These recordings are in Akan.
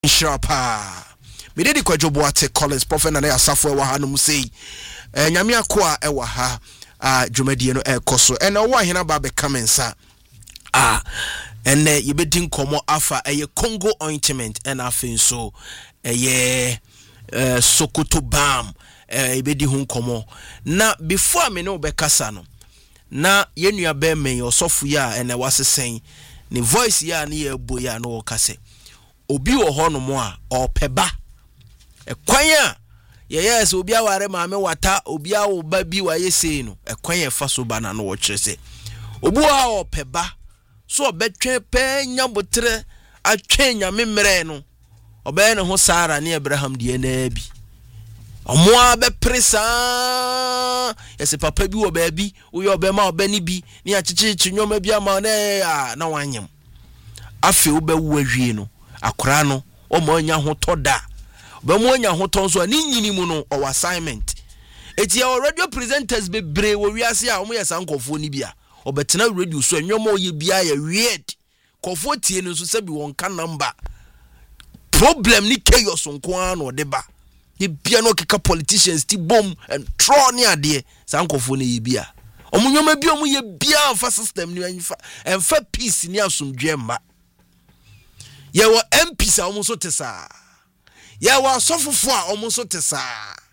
Sharpa. Me did the Boate Collins Prophet and I suffer Wahanum say, Nyamia Kwa Ewaha, Jumediano El Coso, and a Wahina Babe Kamensa. And you be din komo afa a Congo ointment and I think so a Sokoto Bam, a bedi hun komo. Na before me no be kasano. Na yenua be me your sofuya and I was saying, ni voice ya ni boya no kase. Obi wo ho no mo a opeba ekwanya yes obi aware maame wata obi awo ba bi wa yesei no ekwanya fa so ba na no wo kyerese obi wa opeba so obetwe pe nyabotre atwe nyame mmere no obe ne ho Sara ne Abraham die na bi omo a be presa yes papa bi wo ba bi wo yo be ma oba ni bi ne akyechechi nyoma bi ama na wanyem afi wo be wo awie no akora no o mo anya ho toda ba mo anya ho ton so ani nyini mu no o assignment eti ya radio presenters be bre wo wiase a o mo yesa nkofo ni bia o betena radio so enwoma o ye bia ya weird kofo tie no so se bi won ka number problem ni chaos nko an o de ba ye bia no keka politicians ti bom and throw ni ade sa nkofo na ye bia o mo nyoma bia o mo ye bia fa system ni enfa peace ni asomdwe mba yewa MPs a omo so tesa yewa sofofo a omo so tesa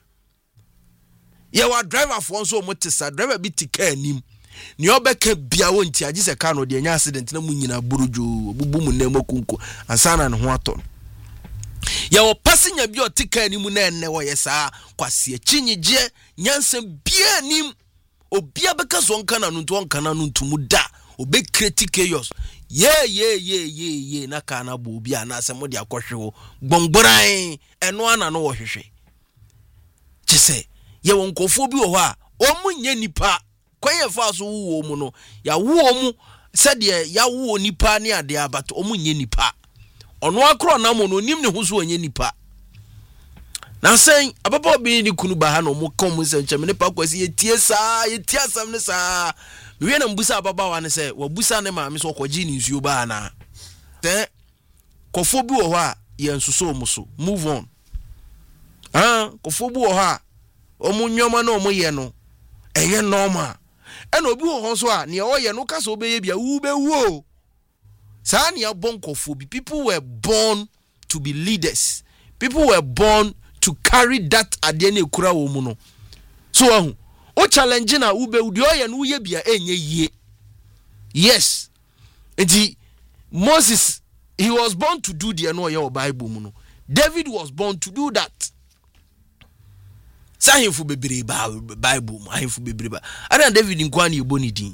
yewa driver fo so omo tesa driver bi tika anim ni obeka bia wonti agi se ka no de nya accident na munyina burujo bubu mu na makunko ansana ne ho ato yewa passenger bi o tika anim na enne wo yesa kwase achinyije nyansem bia anim obia beka so nka na no nto nka na no ntumu da obe critic chaos ye na kana bo bia na se mo de akohwe gbongbran eno ana no wo hwehwe chese ye won kofo bi wo ha o munye nipa kwanye fa so wo mu no ya wo mu se de ya wo nipa ne ade abato o munye nipa ono akro na mo no nim ne ho so onye nipa na sen ababa obi ni kunu ba ha no mo kom se nche me ne pa kwasi ye tie asam ne sa we na mbusa ababa wa ne se wabusa ne maame so kwaji ni nsuo ba na te kofo bi wo ho a ye nsuso mu so move on kofo bi wo ho a omu nyoma na omu ye no eye normal ena obi wo ho so a ne o ye no ka so obeye bia wu be wu sa ne abon kofo bi people were born to be leaders, people were born to carry that ade na ekura wo mu no so o challenge na ube udi oye no ye bia enye ye. Yes. Enti Moses, he was born to do the no ye Bible mu no. David was born to do that. Sahimfu bebre Bible mu, ahimfu bebre ba. Ada David nkwa na eboni din.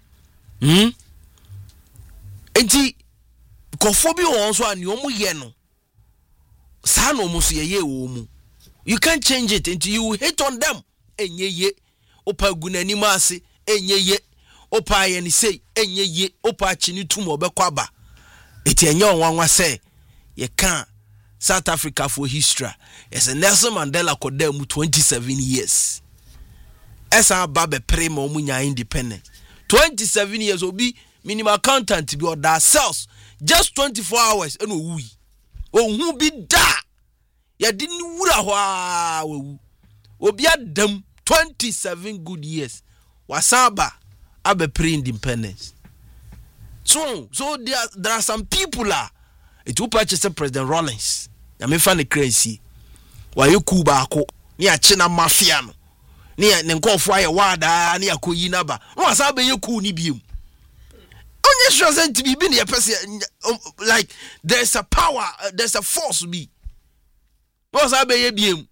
Enti kofo bi won so ani omu ye no. Sa no mu so ye wo mu. You can't change it until you hate on them. Enye ye. Opa gunani mase enye ye opa ye ni sei enye ye opa chini tum obekwa ba eti enye onwanwa se ye kan South Africa for history yes Nelson Mandela koda mu 27 years esa ba be prema omunya independent 27 years obi minimum accountant bi oda cells just 24 hours eno wi ohun bi da ya di ni wura ho a wu obi adam 27 good years wasaba abe pre-independence. So there are some people it will purchase President Rawlings. Ya me fan crazy. Wa yoku ba ako ni achina mafia no. Ni nkofo aye wada ni akoyi naba. No wasaba yoku ni biem. Onye sure say to be na person like there's a power, there's a force be. No wasaba ye biem.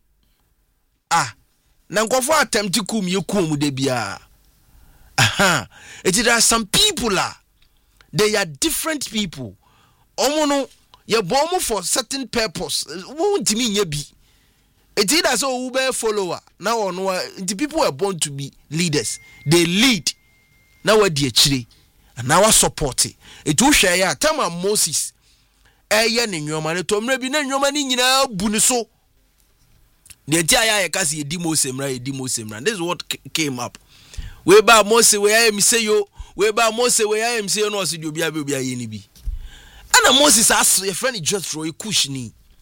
Na nkofo attempt kum yekum de bia. There are some people they are different people. Omo no ye born for certain purpose. Won't mean ye be. It is as so ube follower. Now the people are born to be leaders. They lead. Now we die chire. And now support it. It will share ya tama Moses. Eye ne nyoma ne to mre bi ne nyoma ni nyina bu ne so. The entire kasi edi Mosemra. This is what came up. We ba Mose we am say yo. We ba Mose we am say no so obi abi ye ni bi. Ana Moses ask your friend just throw a kushni.